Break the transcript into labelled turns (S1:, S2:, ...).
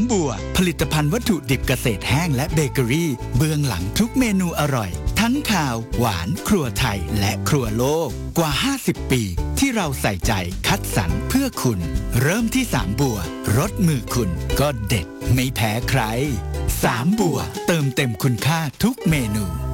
S1: บัวผลิตภัณฑ์วัตถุดิบเกษตรแห้งและเบเกอรี่เบื้องหลังทุกเมนูอร่อยทั้งข่าวหวานครัวไทยและครัวโลกกว่า50ปีที่เราใส่ใจคัดสรรเพื่อคุณเริ่มที่3บัวรสมือคุณก็เด็ดไม่แพ้ใคร3บัวเติมเต็มคุณค่าทุกเมนู